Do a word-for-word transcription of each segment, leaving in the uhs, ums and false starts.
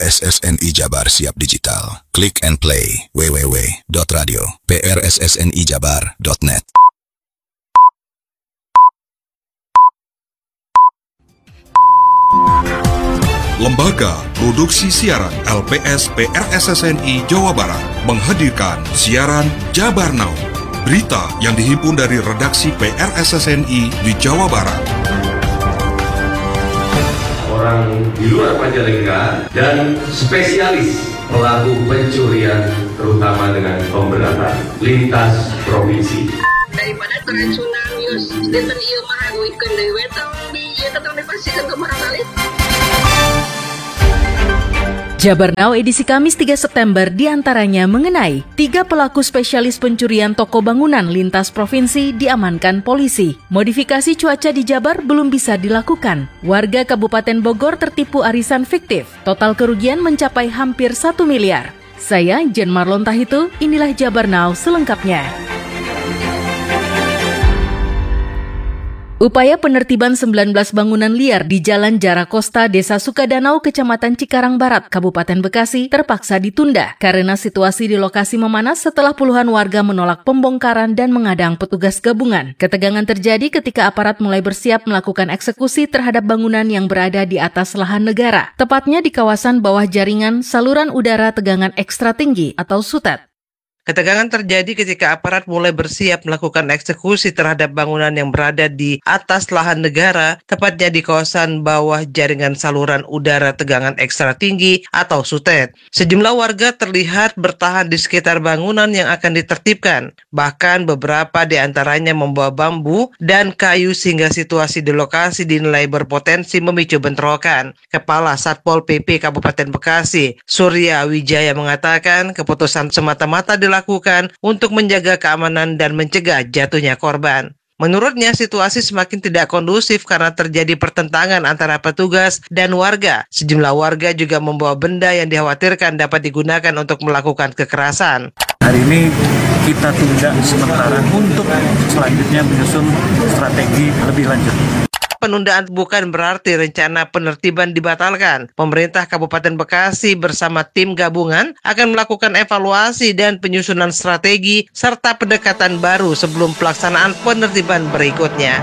S S N I Jabar Siap Digital. Click and play w w w dot radio p r s s n i jabar dot net. Lembaga Produksi Siaran L P S P R S S N I Jawa Barat menghadirkan siaran Jabar Now. Berita yang dihimpun dari redaksi P R S S N I di Jawa Barat. Orang di luar Majalengka dan spesialis pelaku pencurian terutama dengan pemberatan lintas provinsi. Daripada keracunan yus dinten ieu mah haguikeun deui we tong di ieu tong dipastikan ke barangkali. Jabar Now edisi Kamis tiga September diantaranya mengenai tiga pelaku spesialis pencurian toko bangunan lintas provinsi diamankan polisi. Modifikasi cuaca di Jabar belum bisa dilakukan. Warga Kabupaten Bogor tertipu arisan fiktif. Total kerugian mencapai hampir satu miliar. Saya Jen Marlon Tahitu, inilah Jabar Now selengkapnya. Upaya penertiban sembilan belas bangunan liar di Jalan Jarakosta, Desa Sukadanau, Kecamatan Cikarang Barat, Kabupaten Bekasi terpaksa ditunda karena situasi di lokasi memanas setelah puluhan warga menolak pembongkaran dan mengadang petugas gabungan. Ketegangan terjadi ketika aparat mulai bersiap melakukan eksekusi terhadap bangunan yang berada di atas lahan negara, tepatnya di kawasan bawah jaringan saluran udara tegangan ekstra tinggi atau S U T E T. Ketegangan terjadi ketika aparat mulai bersiap melakukan eksekusi terhadap bangunan yang berada di atas lahan negara, tepatnya di kawasan bawah jaringan saluran udara tegangan ekstra tinggi atau S U T E T. Sejumlah warga terlihat bertahan di sekitar bangunan yang akan ditertibkan. Bahkan beberapa di antaranya membawa bambu dan kayu sehingga situasi di lokasi dinilai berpotensi memicu bentrokan. Kepala Satpol P P Kabupaten Bekasi, Surya Wijaya mengatakan keputusan semata-mata dilakukan lakukan untuk menjaga keamanan dan mencegah jatuhnya korban. Menurutnya, situasi semakin tidak kondusif karena terjadi pertentangan antara petugas dan warga. Sejumlah warga juga membawa benda yang dikhawatirkan dapat digunakan untuk melakukan kekerasan. Hari ini kita tunda sementara untuk selanjutnya menyusun strategi lebih lanjut. Penundaan bukan berarti rencana penertiban dibatalkan. Pemerintah Kabupaten Bekasi bersama tim gabungan akan melakukan evaluasi dan penyusunan strategi serta pendekatan baru sebelum pelaksanaan penertiban berikutnya.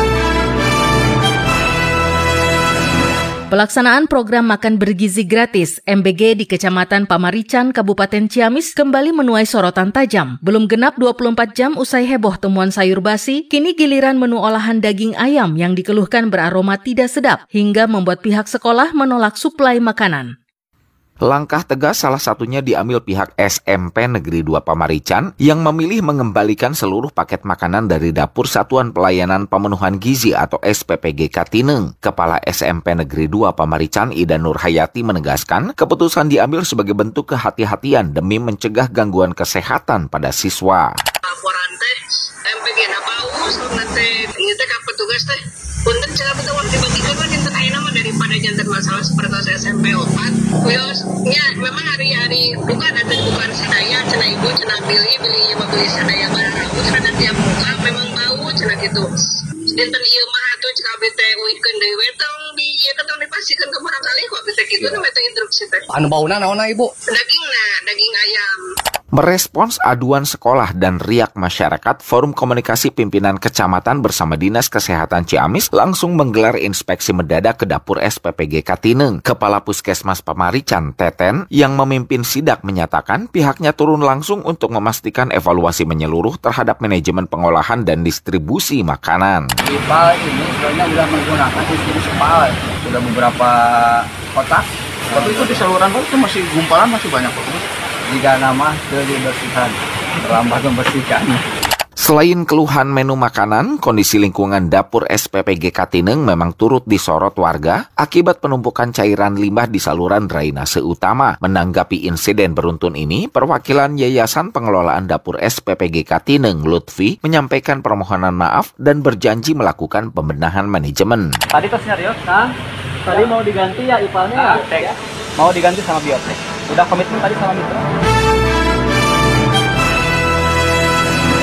Pelaksanaan program makan bergizi gratis M B G di Kecamatan Pamarican, Kabupaten Ciamis kembali menuai sorotan tajam. Belum genap dua puluh empat jam usai heboh temuan sayur basi, kini giliran menu olahan daging ayam yang dikeluhkan beraroma tidak sedap hingga membuat pihak sekolah menolak suplai makanan. Langkah tegas salah satunya diambil pihak S M P Negeri dua Pamarican yang memilih mengembalikan seluruh paket makanan dari Dapur Satuan Pelayanan Pemenuhan Gizi atau S P P G Katineng. Kepala S M P Negeri dua Pamarican Ida Nurhayati menegaskan keputusan diambil sebagai bentuk kehati-hatian demi mencegah gangguan kesehatan pada siswa. Laporan teh M P G na paus nanti ini teh ka petugas teh punten cara betul tiba-tiba kan kita ayeuna mah daripada jantan masalah seperti S M P empat kuyos nya memang hari-hari bukan ada bukan sadaya cenah ibu cenah beli beli mah beli sadaya barang rabu cenah tiap muka memang bau cenah gitu dinten ieu mah atuh cenah abdi teh uikeun deui we tong di ieu tong dipasikeun ke barangkali ku abdi teh kitu mah teh instruksi teh anu bauna naonna ibu dagingna daging ayam. Merespons aduan sekolah dan riak masyarakat, Forum Komunikasi Pimpinan Kecamatan bersama Dinas Kesehatan Ciamis langsung menggelar inspeksi mendadak ke Dapur S P P G Katineng. Kepala Puskesmas Pamarican, Teten, yang memimpin sidak menyatakan pihaknya turun langsung untuk memastikan evaluasi menyeluruh terhadap manajemen pengolahan dan distribusi makanan. Ipal ini sebenarnya sudah menggunakan sistem Ipal, sudah beberapa kotak. Tapi itu di saluran itu masih gumpalan masih banyak kok. Jika nama ke dibersihkan, terlambat membersihkan. Selain keluhan menu makanan, kondisi lingkungan Dapur S P P G Katineng memang turut disorot warga akibat penumpukan cairan limbah di saluran drainase utama. Menanggapi insiden beruntun ini, perwakilan Yayasan Pengelolaan Dapur S P P G Katineng, Lutfi, menyampaikan permohonan maaf dan berjanji melakukan pembenahan manajemen. Tadi tos serius, nah, tadi mau diganti ya ipalnya ya? Mau diganti sama biotek. Udah komitmen tadi sama mitra.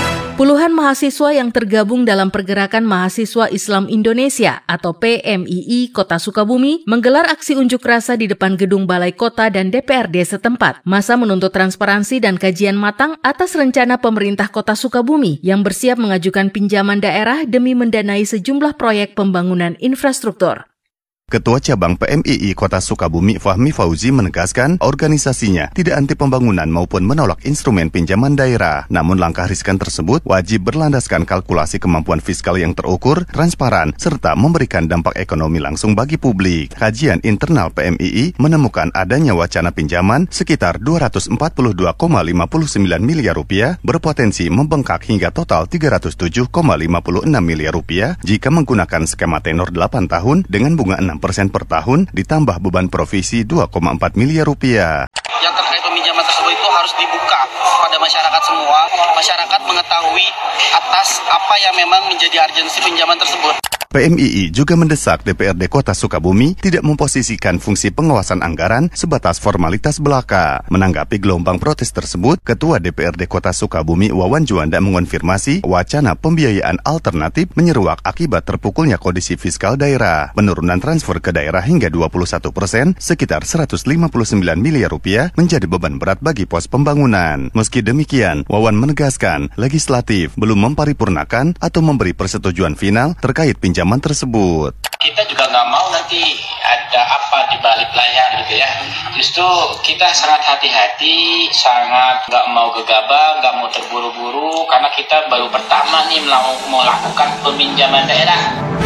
Puluhan mahasiswa yang tergabung dalam Pergerakan Mahasiswa Islam Indonesia atau P M I I Kota Sukabumi menggelar aksi unjuk rasa di depan gedung Balai Kota dan D P R D setempat. Masa menuntut transparansi dan kajian matang atas rencana pemerintah Kota Sukabumi yang bersiap mengajukan pinjaman daerah demi mendanai sejumlah proyek pembangunan infrastruktur. Ketua Cabang P M I I Kota Sukabumi Fahmi Fauzi menegaskan organisasinya tidak anti pembangunan maupun menolak instrumen pinjaman daerah. Namun langkah riskan tersebut wajib berlandaskan kalkulasi kemampuan fiskal yang terukur, transparan, serta memberikan dampak ekonomi langsung bagi publik. Kajian internal P M I I menemukan adanya wacana pinjaman sekitar dua ratus empat puluh dua koma lima sembilan miliar rupiah berpotensi membengkak hingga total tiga ratus tujuh koma lima enam miliar rupiah jika menggunakan skema tenor delapan tahun dengan bunga enam persen per tahun ditambah beban provisi dua koma empat miliar rupiah. Yang terkait peminjaman tersebut itu harus dibuka pada masyarakat semua. Masyarakat mengetahui atas apa yang memang menjadi urgensi pinjaman tersebut. P M I I juga mendesak D P R D Kota Sukabumi tidak memposisikan fungsi pengawasan anggaran sebatas formalitas belaka. Menanggapi gelombang protes tersebut, Ketua D P R D Kota Sukabumi Wawan Juanda mengonfirmasi wacana pembiayaan alternatif menyeruak akibat terpukulnya kondisi fiskal daerah. Penurunan transfer ke daerah hingga dua puluh satu persen, sekitar seratus lima puluh sembilan miliar rupiah menjadi beban berat bagi pos pembangunan. Meski demikian, Wawan menegaskan legislatif belum memparipurnakan atau memberi persetujuan final terkait pinjaman tersebut. Kita juga nggak mau nanti ada apa di balik layar gitu ya. Justru kita sangat hati-hati, sangat nggak mau gegabah, nggak mau terburu-buru, karena kita baru pertama nih melakukan peminjaman daerah.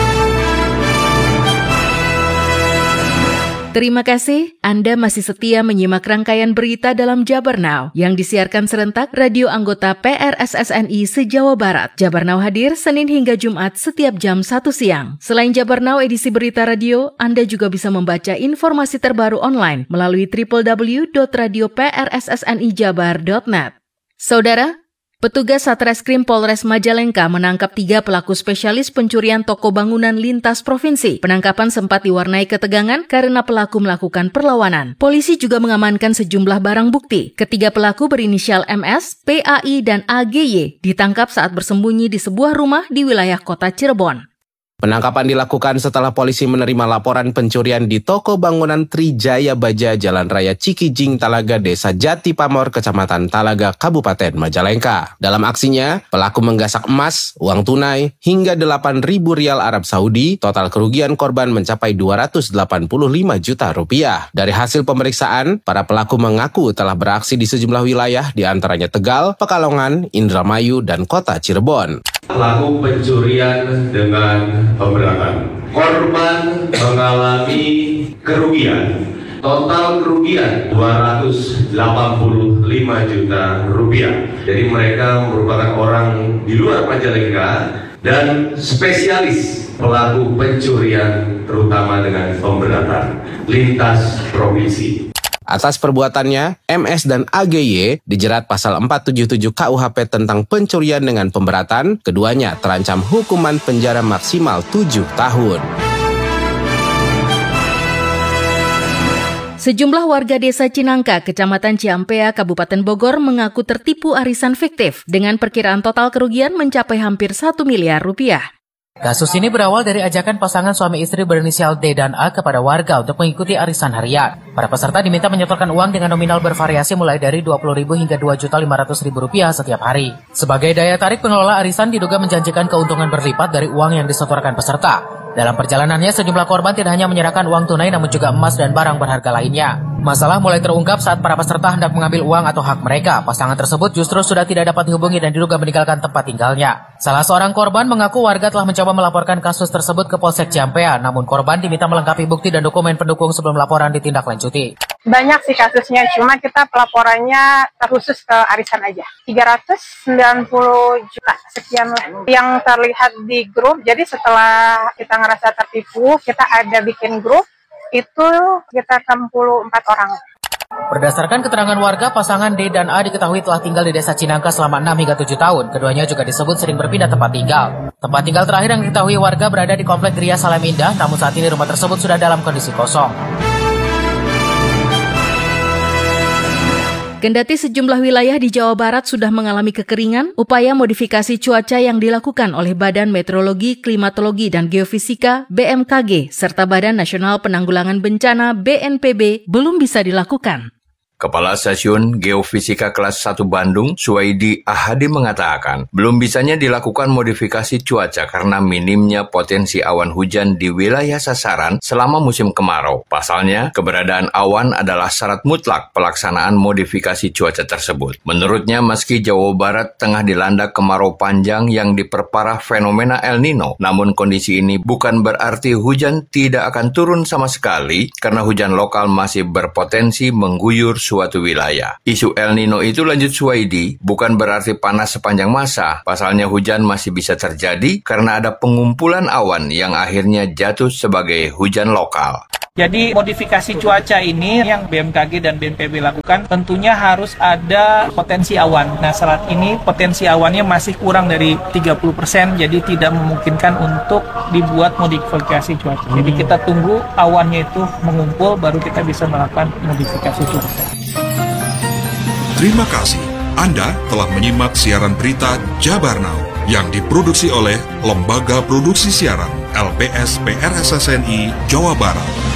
Terima kasih, Anda masih setia menyimak rangkaian berita dalam Jabar Now yang disiarkan serentak radio anggota P R S S N I se-Jawa Barat. Jabar Now hadir Senin hingga Jumat setiap jam satu siang. Selain Jabar Now edisi berita radio, Anda juga bisa membaca informasi terbaru online melalui w w w dot radio p r s s n i jabar dot net. Saudara, petugas Satreskrim Polres Majalengka menangkap tiga pelaku spesialis pencurian toko bangunan lintas provinsi. Penangkapan sempat diwarnai ketegangan karena pelaku melakukan perlawanan. Polisi juga mengamankan sejumlah barang bukti. Ketiga pelaku berinisial M S, P A I, dan A G Y ditangkap saat bersembunyi di sebuah rumah di wilayah kota Cirebon. Penangkapan dilakukan setelah polisi menerima laporan pencurian di toko bangunan Trijaya Baja Jalan Raya Cikijing Talaga Desa Jati Pamor Kecamatan Talaga Kabupaten Majalengka. Dalam aksinya, pelaku menggasak emas, uang tunai, hingga delapan ribu rial Arab Saudi. Total kerugian korban mencapai dua ratus delapan puluh lima juta rupiah. Dari hasil pemeriksaan, para pelaku mengaku telah beraksi di sejumlah wilayah di antaranya Tegal, Pekalongan, Indramayu, dan kota Cirebon. Pelaku pencurian dengan pemberatan. Korban mengalami kerugian. Total kerugian dua ratus delapan puluh lima juta rupiah. Jadi mereka merupakan orang di luar Majalengka dan spesialis pelaku pencurian terutama dengan pemberatan lintas provinsi. Atas perbuatannya, M S dan A G Y dijerat pasal empat tujuh tujuh K U H P tentang pencurian dengan pemberatan. Keduanya terancam hukuman penjara maksimal tujuh tahun. Sejumlah warga desa Cinangka, Kecamatan Ciampea, Kabupaten Bogor mengaku tertipu arisan fiktif dengan perkiraan total kerugian mencapai hampir satu miliar rupiah. Kasus ini berawal dari ajakan pasangan suami istri berinisial D dan A kepada warga untuk mengikuti arisan harian. Para peserta diminta menyetorkan uang dengan nominal bervariasi mulai dari dua puluh ribu rupiah hingga dua juta lima ratus ribu rupiah setiap hari. Sebagai daya tarik, pengelola arisan diduga menjanjikan keuntungan berlipat dari uang yang disetorkan peserta. Dalam perjalanannya, sejumlah korban tidak hanya menyerahkan uang tunai namun juga emas dan barang berharga lainnya. Masalah mulai terungkap saat para peserta hendak mengambil uang atau hak mereka. Pasangan tersebut justru sudah tidak dapat dihubungi dan diduga meninggalkan tempat tinggalnya. Salah seorang korban mengaku warga telah mencoba melaporkan kasus tersebut ke Polsek Ciampea, namun korban diminta melengkapi bukti dan dokumen pendukung sebelum laporan ditindaklanjuti. Banyak sih kasusnya, cuma kita pelaporannya terkhusus ke arisan aja. tiga ratus sembilan puluh juta sekian lah yang terlihat di grup. Jadi setelah kita ngerasa tertipu, kita ada bikin grup, itu kita enam puluh empat orang. Berdasarkan keterangan warga, pasangan D dan A diketahui telah tinggal di desa Cinangka selama enam hingga tujuh tahun. Keduanya juga disebut sering berpindah tempat tinggal. Tempat tinggal terakhir yang diketahui warga berada di Komplek Gria Salam Indah, namun saat ini rumah tersebut sudah dalam kondisi kosong. Kendati sejumlah wilayah di Jawa Barat sudah mengalami kekeringan, upaya modifikasi cuaca yang dilakukan oleh Badan Meteorologi, Klimatologi, dan Geofisika B M K G serta Badan Nasional Penanggulangan Bencana B N P B belum bisa dilakukan. Kepala Stasiun Geofisika Kelas satu Bandung, Suwaidi Ahadi mengatakan, belum bisanya dilakukan modifikasi cuaca karena minimnya potensi awan hujan di wilayah sasaran selama musim kemarau. Pasalnya, keberadaan awan adalah syarat mutlak pelaksanaan modifikasi cuaca tersebut. Menurutnya, meski Jawa Barat tengah dilanda kemarau panjang yang diperparah fenomena El Nino, namun kondisi ini bukan berarti hujan tidak akan turun sama sekali karena hujan lokal masih berpotensi mengguyur suatu wilayah. Isu El Nino itu, lanjut Suwaidi, bukan berarti panas sepanjang masa. Pasalnya hujan masih bisa terjadi karena ada pengumpulan awan yang akhirnya jatuh sebagai hujan lokal. Jadi modifikasi cuaca ini yang B M K G dan B N P B lakukan tentunya harus ada potensi awan. Nah saat ini potensi awannya masih kurang dari tiga puluh persen, jadi tidak memungkinkan untuk dibuat modifikasi cuaca. Jadi kita tunggu awannya itu mengumpul baru kita bisa melakukan modifikasi cuaca. Terima kasih. Anda telah menyimak siaran berita Jabar Now yang diproduksi oleh Lembaga Produksi Siaran L P S P R S S N I Jawa Barat.